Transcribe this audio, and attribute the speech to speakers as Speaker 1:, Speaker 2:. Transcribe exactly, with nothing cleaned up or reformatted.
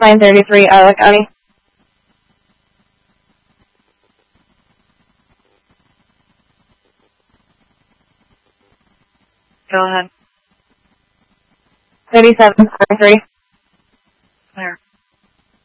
Speaker 1: nine thirty-three, Iowa County.
Speaker 2: Go ahead.
Speaker 1: thirty-seven forty-three.